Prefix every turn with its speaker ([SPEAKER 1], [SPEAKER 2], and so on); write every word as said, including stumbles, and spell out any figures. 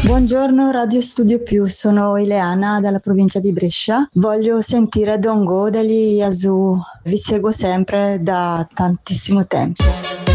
[SPEAKER 1] Buongiorno Radio Studio Più, sono Ileana dalla provincia di Brescia. Voglio sentire Don't Go degli Yazoo, vi seguo sempre da tantissimo tempo.